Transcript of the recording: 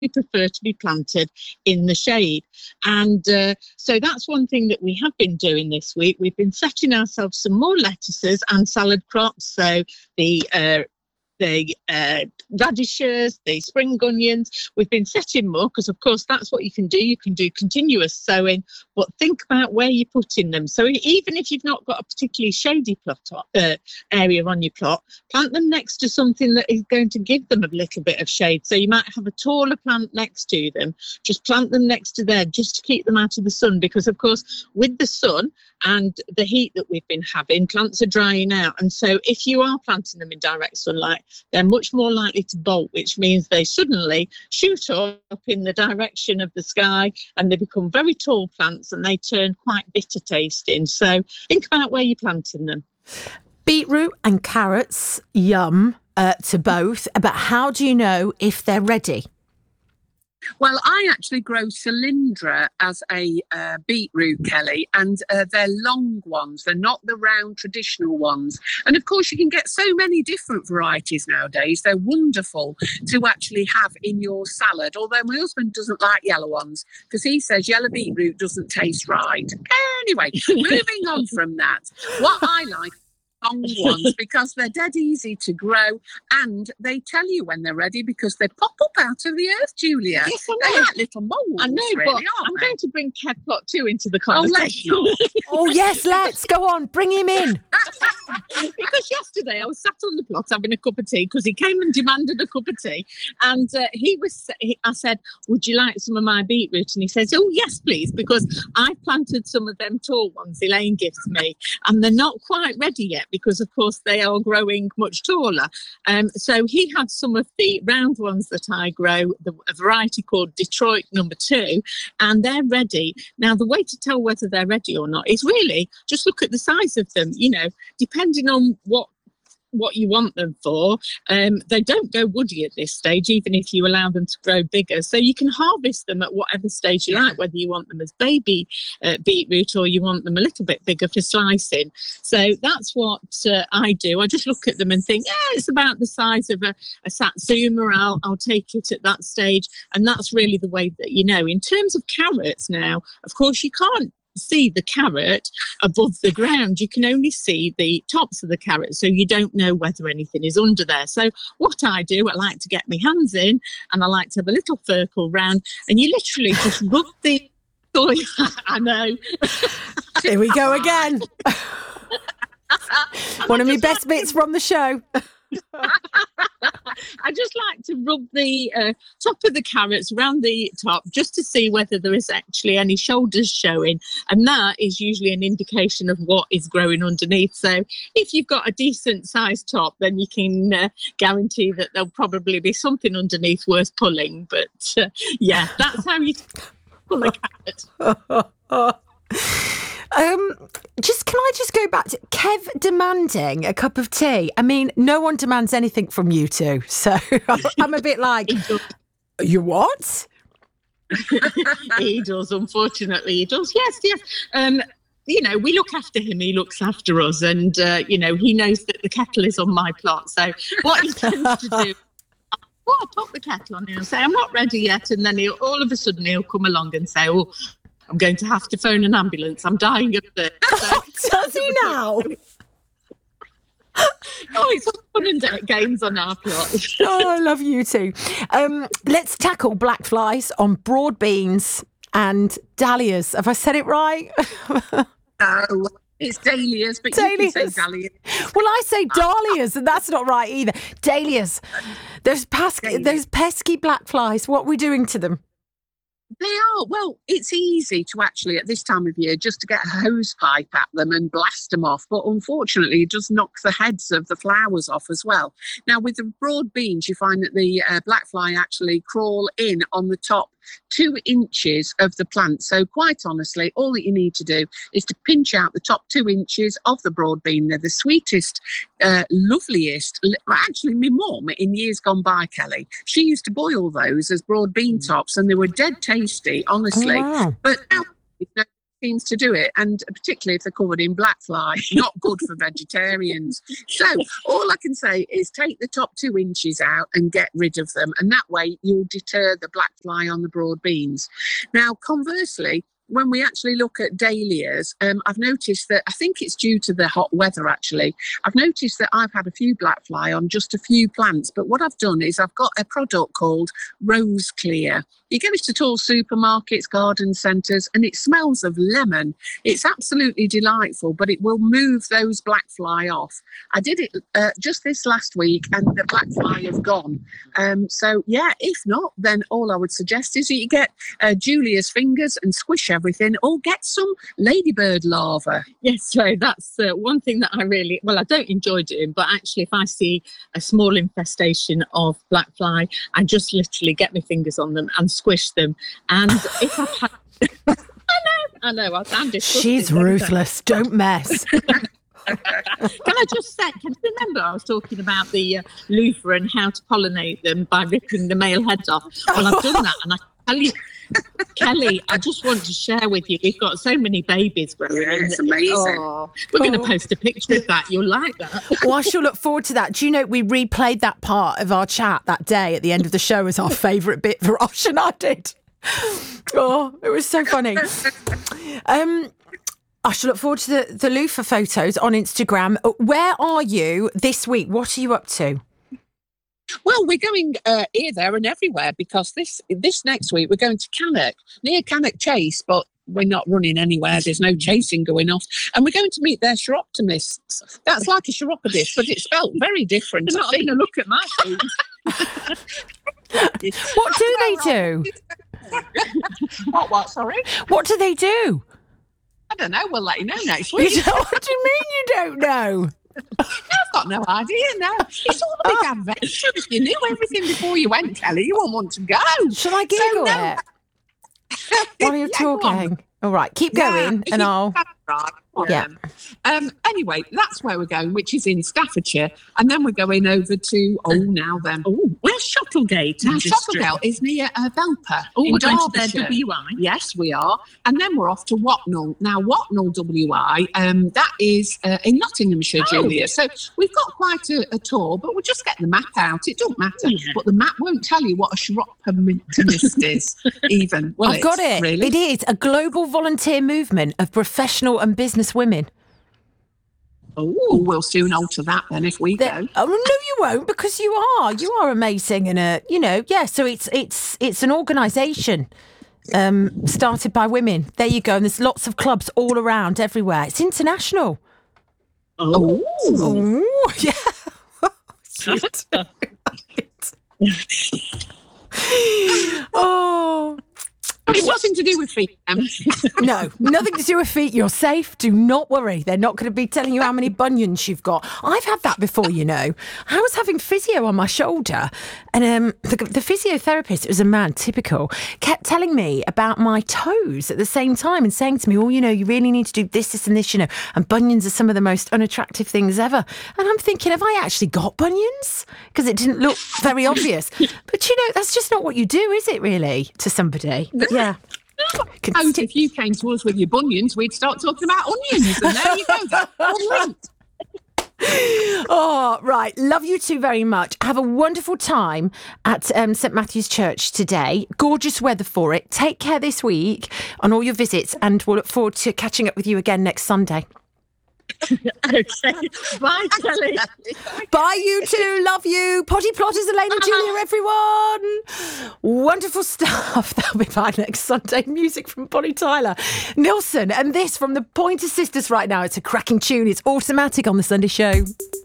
prefer to be planted in the shade. And so that's one thing that we have been doing this week. We've been setting ourselves some more lettuces and salad crops. So the radishes, the spring onions. We've been setting more because, of course, that's what you can do. You can do continuous sowing, but think about where you're putting them. So even if you've not got a particularly shady area on your plot, plant them next to something that is going to give them a little bit of shade. So you might have a taller plant next to them. Just plant them next to there just to keep them out of the sun because, of course, with the sun and the heat that we've been having, plants are drying out. And so if you are planting them in direct sunlight, they're much more likely to bolt, which means they suddenly shoot up in the direction of the sky and they become very tall plants and they turn quite bitter tasting. So think about where you're planting them. Beetroot and carrots, yum to both. But how do you know if they're ready? Well, I actually grow Cylindra as a beetroot, Kelly, and they're long ones. They're not the round traditional ones. And of course, you can get so many different varieties nowadays. They're wonderful to actually have in your salad. Although my husband doesn't like yellow ones because he says yellow beetroot doesn't taste right. Anyway, moving on from that, what I like long ones because they're dead easy to grow and they tell you when they're ready because they pop up out of the earth, Julia. Yes, I know. They're like little moles. I know, really, but I'm going to bring Kev Plot 2 into the conversation. Oh, yes, let's go on. Bring him in. Because yesterday I was sat on the plot having a cup of tea because he came and demanded a cup of tea, and I said, "Would you like some of my beetroot?" And he says, "Oh yes, please," because I've planted some of them tall ones Elaine gives me, and they're not quite ready yet because, of course, they are growing much taller. So he had some of the round ones that I grow, a variety called Detroit number 2, and they're ready. Now, the way to tell whether they're ready or not is really just look at the size of them, depending on what you want them for. They don't go woody at this stage, even if you allow them to grow bigger. So you can harvest them at whatever stage you like, whether you want them as baby beetroot or you want them a little bit bigger for slicing. So that's what I do. I just look at them and think, it's about the size of a satsuma. I'll take it at that stage. And that's really the way that In terms of carrots now, of course, you can't see the carrot above the ground. You can only see the tops of the carrot, so you don't know whether anything is under there. So what I do, I like to get my hands in and I like to have a little circle round and you literally just rub the soil. I know. Here we go again. One of my best bits from the show. I just like to rub the top of the carrots around the top just to see whether there is actually any shoulders showing, and that is usually an indication of what is growing underneath. So if you've got a decent sized top, then you can guarantee that there'll probably be something underneath worth pulling. But that's how you pull a carrot. Can I just go back to Kev demanding a cup of tea? I mean, no one demands anything from you two, so I'm a bit like, you what? He does, unfortunately, he does. Yes. We look after him, he looks after us, and he knows that the kettle is on my plot. So what he tends to do, I'll pop the kettle on him and say, I'm not ready yet, and then all of a sudden he'll come along and say, I'm going to have to phone an ambulance. I'm dying of this. Does he now? It's all fun and games on our plot. I love you too. Let's tackle black flies on broad beans and dahlias. Have I said it right? No, it's dahlias, but you can say dahlias. Well, I say dahlias, and that's not right either. Dahlias. There's pesky black flies. What are we doing to them? They are. Well, it's easy to actually, at this time of year, just to get a hose pipe at them and blast them off. But unfortunately, it does knock the heads of the flowers off as well. Now, with the broad beans, you find that the black fly actually crawl in on the top 2 inches of the plant. So quite honestly, all that you need to do is to pinch out the top 2 inches of the broad bean. They're the sweetest, loveliest. Actually, my mum in years gone by, Kelly, she used to boil those as broad bean tops and they were dead tasty, honestly. Oh, wow. But now means to do it, and particularly if they're covered in black fly, not good for vegetarians. So all I can say is take the top 2 inches out and get rid of them, and that way you'll deter the black fly on the broad beans. Now, conversely, when we actually look at dahlias, I've noticed that, I think it's due to the hot weather actually, I've noticed that I've had a few black fly on just a few plants, but what I've done is I've got a product called Rose Clear. You get it at all supermarkets, garden centres, and it smells of lemon. It's absolutely delightful, but it will move those black fly off. I did it just this last week and the black fly have gone. So yeah, if not, then all I would suggest is that you get Julia's fingers and squish everything, or get some ladybird larvae. Yes, so that's one thing that I don't enjoy doing, but actually if I see a small infestation of black fly, I just literally get my fingers on them and squish them. And if I've had... I know, I sound disgusting. She's ruthless. Don't mess. Can I just say, can you remember I was talking about the loofah and how to pollinate them by ripping the male heads off? Well, I've done that, and I tell you, Kelly, I just want to share with you, we've got so many babies growing. Yeah, it's amazing. We're going to post a picture of that. You'll like that. Well, I shall look forward to that. Do you know, we replayed that part of our chat that day at the end of the show as our favourite bit. Rosh and I did. Oh, it was so funny. I shall look forward to the loofah photos on Instagram. Where are you this week? What are you up to? Well, we're going here, there and everywhere, because this next week we're going to Cannock, near Cannock Chase, but we're not running anywhere. There's no chasing going off. And we're going to meet their chiroptimists. That's like a chiropodist, but it's spelled very different. They're not going to look at my food. What do they do? What, sorry? What do they do? I don't know. We'll let you know next week. What do you mean you don't know? I've got no idea now. It's all a big adventure. If you knew everything before you went, Kelly, you won't want to go. Shall I Google it? While you're talking. All right, keep going, and I'll... Yeah. Anyway, that's where we're going, which is in Staffordshire, and then we're going over to where's Shuttlegate? Now, Shuttlegate is near Belper. We're going to Derbyshire. their WI. Yes, we are, and then we're off to Watnall. Now, Watnall WI, that is in Nottinghamshire, Julia. So we've got quite a tour, but we'll just get the map out. It don't matter, but the map won't tell you what a chiroptomist is, even. Well, I've got it. Really? It is a global volunteer movement of professional and business women. Oh, we'll soon alter that then if we go. Oh no, you won't, because you are amazing, and So it's an organisation started by women. There you go, and there's lots of clubs all around everywhere. It's international. Oh, yeah. Oh. It's nothing to do with feet. No, nothing to do with feet. You're safe. Do not worry. They're not going to be telling you how many bunions you've got. I've had that before, you know. I was having physio on my shoulder, and the physiotherapist, it was a man, typical, kept telling me about my toes at the same time and saying to me, you really need to do this, and this, and bunions are some of the most unattractive things ever. And I'm thinking, have I actually got bunions? Because it didn't look very obvious. But, that's just not what you do, is it, really, to somebody? Yeah. If you came to us with your bunions, we'd start talking about onions, and there you go. That's all linked. Oh, right. Love you two very much. Have a wonderful time at St Matthew's Church today. Gorgeous weather for it. Take care this week on all your visits, and we'll look forward to catching up with you again next Sunday. Okay. Bye, Kelly. Bye, you two. Love you. Potty Plotters, Elaine and Julia, everyone. Wonderful stuff. That'll be by next Sunday. Music from Bonnie Tyler, Nilsson, and this from the Pointer Sisters right now. It's a cracking tune. It's Automatic on the Sunday Show.